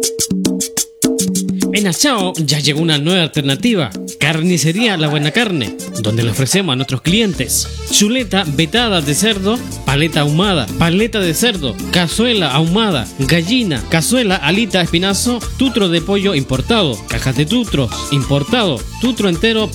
En Achao ya llegó una nueva alternativa, Carnicería La Buena Carne, donde le ofrecemos a nuestros clientes chuleta vetada de cerdo, paleta ahumada, paleta de cerdo, cazuela ahumada, gallina, cazuela, alita, espinazo, tutro de pollo importado, cajas de tutros importado, tutro entero